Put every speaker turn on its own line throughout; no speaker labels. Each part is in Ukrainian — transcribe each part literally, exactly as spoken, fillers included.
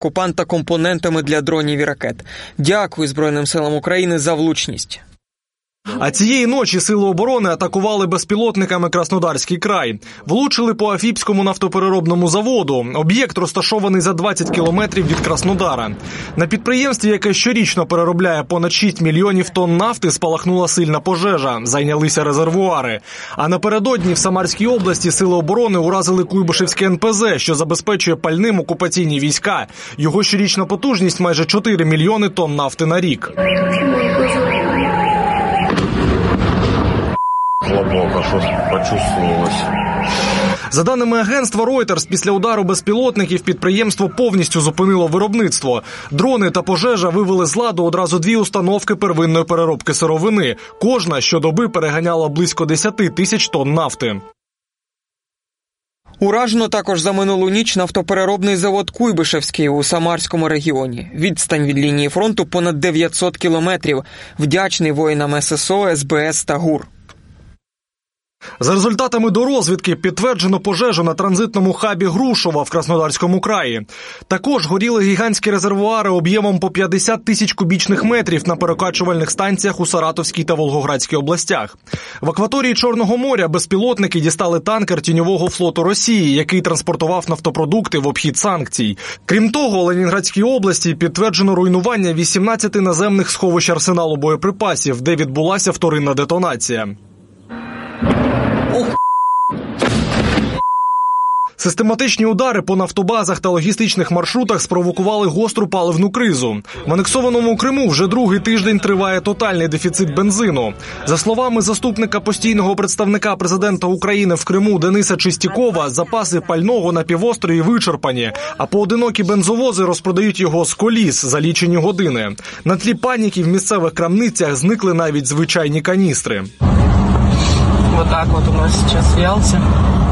окупанта компонентами для дронів і ракет. Дякую Збройним силам України за влучність.
А цієї ночі Сили оборони атакували безпілотниками Краснодарський край. Влучили по Афіпському нафтопереробному заводу. Об'єкт розташований за двадцять кілометрів від Краснодара. На підприємстві, яке щорічно переробляє понад шість мільйонів тонн нафти, спалахнула сильна пожежа. Зайнялися резервуари. А напередодні в Самарській області Сили оборони уразили Куйбишевське ен пе зе, що забезпечує пальним окупаційні війська. Його щорічна потужність майже чотири мільйони тонн нафти на рік.
Глибоко щось почувствувалось.
За даними агентства Reuters, після удару безпілотників підприємство повністю зупинило виробництво. Дрони та пожежа вивели з ладу одразу дві установки первинної переробки сировини. Кожна щодоби переганяла близько десять тисяч тонн нафти.
Уражено також за минулу ніч нафтопереробний завод Куйбишевський у Самарському регіоні. Відстань від лінії фронту понад дев'ятсот кілометрів. Вдячний воїнам ес ес о, ес бе ес та ГУР.
За результатами дорозвідки підтверджено пожежу на транзитному хабі Грушова в Краснодарському краї. Також горіли гігантські резервуари об'ємом по п'ятдесят тисяч кубічних метрів на перекачувальних станціях у Саратовській та Волгоградській областях. В акваторії Чорного моря безпілотники дістали танкер тіньового флоту Росії, який транспортував нафтопродукти в обхід санкцій. Крім того, у Ленінградській області підтверджено руйнування вісімнадцяти наземних сховищ арсеналу боєприпасів, де відбулася вторинна детонація. Систематичні удари по нафтобазах та логістичних маршрутах спровокували гостру паливну кризу. В анексованому Криму вже другий тиждень триває тотальний дефіцит бензину. За словами заступника постійного представника президента України в Криму Дениса Чистякова, запаси пального на півострові вичерпані, а поодинокі бензовози розпродають його з коліс за лічені години. На тлі паніки в місцевих крамницях зникли навіть звичайні каністри.
Вот так вот у нас сейчас в Ялте.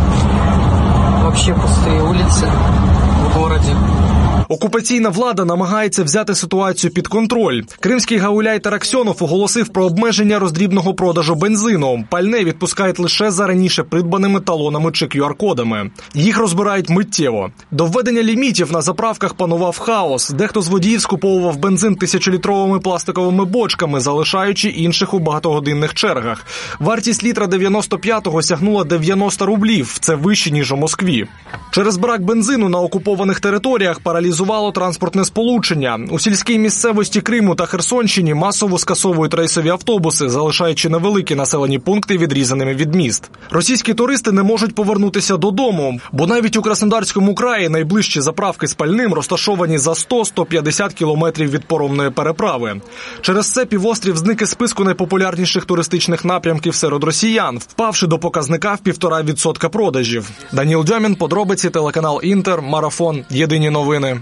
Вообще пустые улицы в городе.
Окупаційна влада намагається взяти ситуацію під контроль. Кримський гауляй Тараксьонов оголосив про обмеження роздрібного продажу бензину. Пальне відпускають лише за раніше придбаними талонами чи кю ар-кодами. Їх розбирають миттєво. До введення лімітів на заправках панував хаос. Дехто з водіїв скуповував бензин тисячолітровими пластиковими бочками, залишаючи інших у багатогодинних чергах. Вартість літра дев'яносто п'ятого сягнула дев'яносто рублів. Це вище, ніж у Москві. Через брак бензину на окупованих територіях паралізували транспортне сполучення. У сільській місцевості Криму та Херсонщині масово скасовують рейсові автобуси, залишаючи невеликі населені пункти відрізаними від міст. Російські туристи не можуть повернутися додому, бо навіть у Краснодарському краї найближчі заправки з пальним розташовані за сто - сто п'ятдесят кілометрів від поромної переправи. Через це півострів зник із списку найпопулярніших туристичних напрямків серед росіян, впавши до показника в півтора відсотка продажів. Даніл Дьомін, подробиці, телеканал Інтер, Марафон, Єдині новини.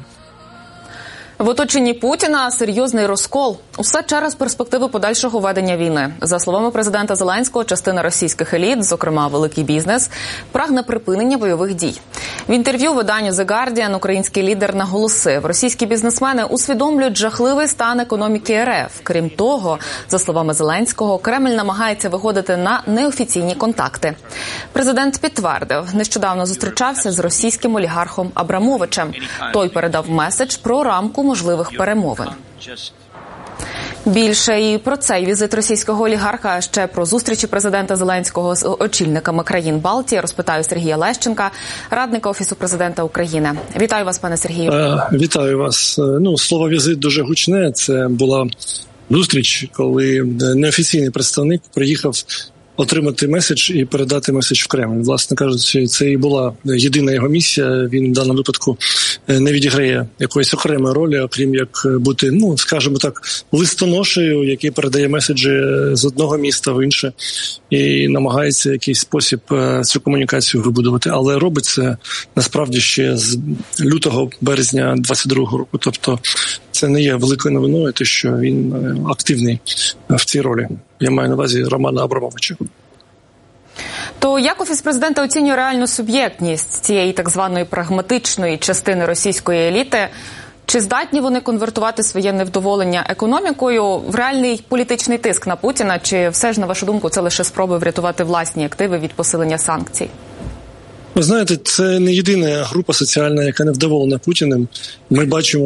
В оточенні Путіна серйозний розкол. Усе через перспективи подальшого ведення війни. За словами президента Зеленського, частина російських еліт, зокрема великий бізнес, прагне припинення бойових дій. В інтерв'ю виданню The Guardian український лідер наголосив, російські бізнесмени усвідомлюють жахливий стан економіки ер еф. Крім того, за словами Зеленського, Кремль намагається виходити на неофіційні контакти. Президент підтвердив, нещодавно зустрічався з російським олігархом Абрамовичем. Той передав меседж про рамку можливих перемовин. Більше і про цей візит російського олігарха, а ще про зустрічі президента Зеленського з очільниками країн Балтії розпитаю Сергія Лещенка, радника Офісу президента України. Вітаю вас, пане Сергію.
Е, вітаю вас. Ну, слово «візит» дуже гучне. Це була зустріч, коли неофіційний представник приїхав отримати меседж і передати меседж в Кремль. Власне кажучи, це і була єдина його місія. Він в даному випадку не відіграє якоїсь окремої ролі, окрім як бути, ну, скажімо так, листоношею, який передає меседжі з одного міста в інше і намагається в якийсь спосіб цю комунікацію вибудувати. Але робить це насправді ще з лютого, березня двадцять другого року. Тобто це не є великою новиною, те, що він активний в цій ролі. Я маю на увазі Романа Абрамовича.
То як Офіс президента оцінює реальну суб'єктність цієї так званої прагматичної частини російської еліти? Чи здатні вони конвертувати своє невдоволення економікою в реальний політичний тиск на Путіна? Чи все ж, на вашу думку, це лише спроби врятувати власні активи від посилення санкцій?
Ви знаєте, це не єдина група соціальна, яка невдоволена Путіним. Ми бачимо